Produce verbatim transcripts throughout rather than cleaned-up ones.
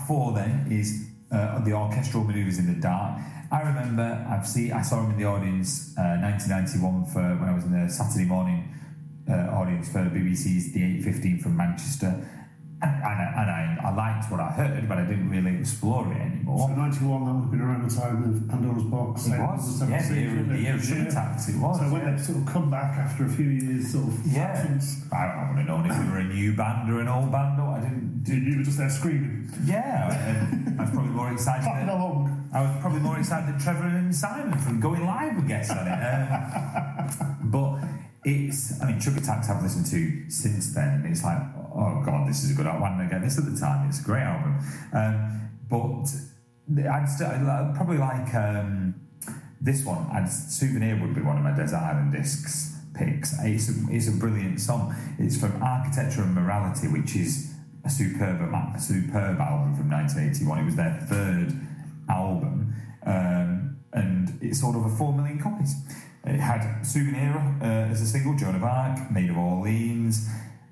four then is uh, the orchestral manoeuvres in the dark. I remember I've seen I saw him in the audience uh, nineteen ninety-one for when I was in the Saturday morning uh, audience for B B C's The eight fifteen from Manchester. And, and, I, and I, I liked what I heard, but I didn't really explore it anymore. So ninety-one, that would have been around the time of Pandora's Box. It was, yeah, the year, the year of Sugar Tax, it was. So when yeah. they sort of come back after a few years, sort of yeah. absence. I, I would have known if we were a new band or an old band, or I didn't. did You were just there screaming. Yeah, and I was probably more excited. Clapping along. I was probably more excited than Trevor and Simon from Going Live would guess on it. Um, but it's, I mean, Sugar Tax I've listened to since then, and it's like, oh god, this is a good album. I didn't get this at the time. It's a great album. Um, but I'd, still, I'd probably like um, this one. I'd, Souvenir would be one of my Desert Island Discs picks. It's a, it's a brilliant song. It's from Architecture and Morality, which is a superb, a superb album from nineteen eighty-one. It was their third album, um, and it sold over four million copies. It had Souvenir uh, as a single, Joan of Arc, Maid of Orleans,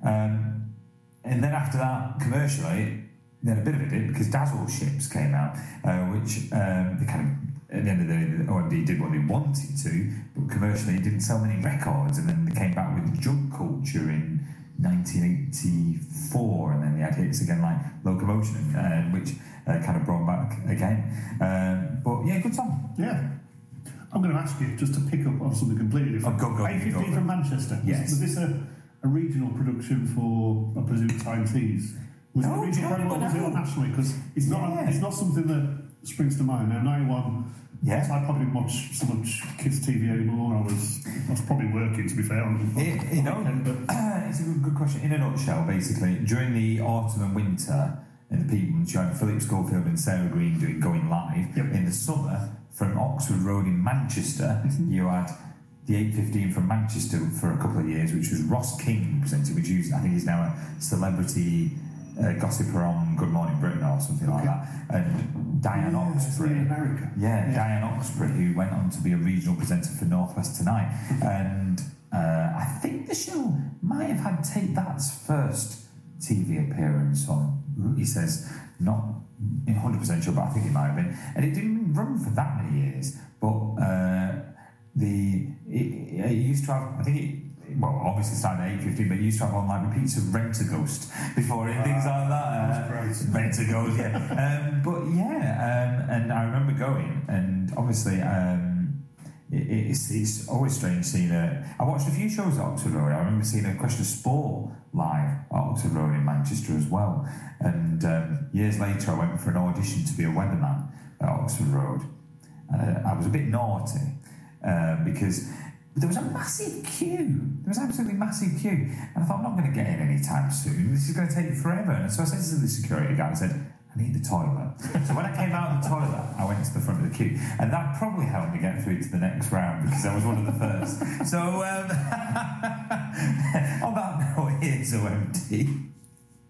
um, and then after that, commercially, they had a bit of a dip because Dazzle Ships came out, uh, which um, they kind of, at the end of the day, the O M D did what they wanted to, but commercially it didn't sell many records, and then they came back with Junk Culture in nineteen eighty-four, and then they had hits again like Locomotion, uh, which uh, kind of brought back again. Um, but yeah, good song. Yeah. I'm going to ask you just to pick up on something completely different. Oh, go, go, eight fifteen go. from Manchester. Yes. Was, was this a, a regional production for, I presume, Time Tees? Was No, it a regional no, program, or was no. it nationally? Because it's not Yeah. it's not something that springs to mind. Now, ninety-one, Yeah. I probably didn't watch so much kids' T V anymore. I was I was probably working, to be fair. On, It, you know, it's a good, good question. In a nutshell, basically, during the autumn and winter in the Peatlands, you had Philip Schofield and Sarah Green doing Going Live. Yep. In the summer, from Oxford Road in Manchester, mm-hmm. you had the eight fifteen from Manchester for a couple of years, which was Ross King presenting, which is, I think he's now a celebrity uh, gossiper on Good Morning Britain or something okay. like that. And Diane yeah, Oxford. in America. Yeah, yeah, Diane Oxford, who went on to be a regional presenter for Northwest Tonight. And uh, I think the show might have had Take That's first T V appearance on, mm-hmm. he says, not one hundred percent sure, but I think it might have been. And it didn't run for that many years. But uh, the it, it used to have, I think it, well, obviously started at eight fifteen, but it used to have on like repeats of Rent a Ghost before it, uh, things like that. Uh, Rent a Ghost, yeah. um, but yeah, um, and I remember going, and obviously um, it, it's, it's always strange seeing a. I watched a few shows at Oxford Road. I remember seeing a Question of Sport live at Oxford Road in Manchester as well. And um, years later, I went for an audition to be a weatherman at Oxford Road. Uh, I was a bit naughty uh, because there was a massive queue. There was an absolutely massive queue. And I thought, I'm not going to get in anytime soon. This is going to take forever. And so I said to the security guy, I said, I need the toilet. So when I came out of the toilet, I went to the front of the queue. And that probably helped me get through to the next round because I was one of the first. So um, on that note, here's O M D.